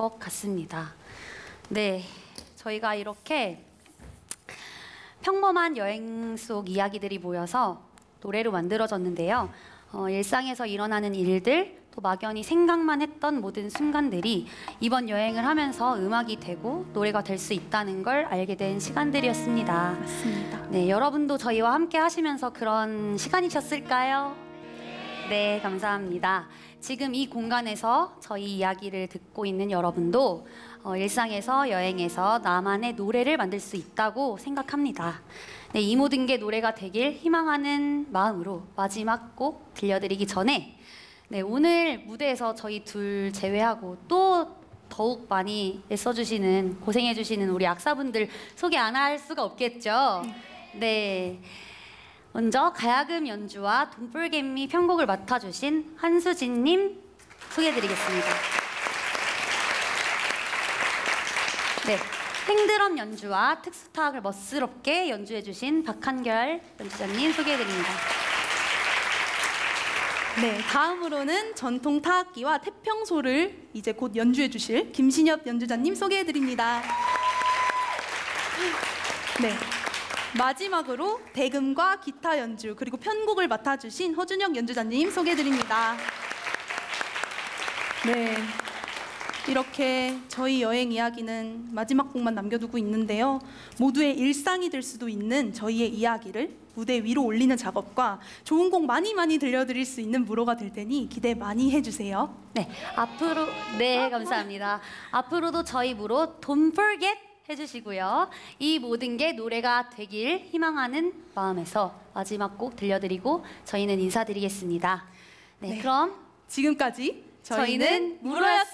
것 같습니다. 네, 저희가 이렇게 평범한 여행 속 이야기들이 모여서 노래로 만들어졌는데요. 일상에서 일어나는 일들, 또 막연히 생각만 했던 모든 순간들이 이번 여행을 하면서 음악이 되고 노래가 될 수 있다는 걸 알게 된 시간들이었습니다. 맞습니다. 네, 여러분도 저희와 함께 하시면서 그런 시간이셨을까요? 네, 감사합니다. 지금 이 공간에서 저희 이야기를 듣고 있는 여러분도 일상에서 여행에서 나만의 노래를 만들 수 있다고 생각합니다. 네, 이 모든 게 노래가 되길 희망하는 마음으로 마지막 곡 들려드리기 전에 네, 오늘 무대에서 저희 둘 제외하고 또 더욱 많이 애써주시는, 고생해주시는 우리 악사분들 소개 안 할 수가 없겠죠? 네. 먼저 가야금 연주와 돈불개미 편곡을 맡아주신 한수진님 소개해드리겠습니다. 네, 행드럼 연주와 특수타악을 멋스럽게 연주해주신 박한결 연주자님 소개해드립니다. 네, 다음으로는 전통 타악기와 태평소를 이제 곧 연주해 주실 김신엽 연주자님 소개해 드립니다. 네. 마지막으로 대금과 기타 연주 그리고 편곡을 맡아 주신 허준혁 연주자님 소개해 드립니다. 네. 이렇게 저희 여행 이야기는 마지막 곡만 남겨두고 있는데요. 모두의 일상이 될 수도 있는 저희의 이야기를 무대 위로 올리는 작업과 좋은 곡 많이 들려드릴 수 있는 무로가 될 테니 기대 많이 해주세요. 네, 앞으로 감사합니다. 앞으로도 저희 무로 Don't Forget 해주시고요. 이 모든 게 노래가 되길 희망하는 마음에서 마지막 곡 들려드리고 저희는 인사드리겠습니다. 네, 네. 그럼 지금까지 저희는 저희는 무로였습니다.